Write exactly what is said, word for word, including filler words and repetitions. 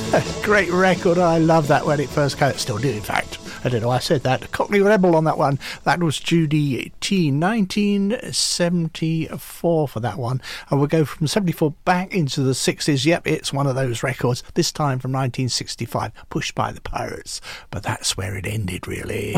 Great record. I love that when it first came. Still do, in fact. I don't know why I said that. Cockney Rebel on that one. That was Judy T. nineteen seventy-four for that one. And we'll go from seventy-four back into the sixties. Yep, it's one of those records. This time from nineteen sixty-five. Pushed by the Pirates. But that's where it ended, really.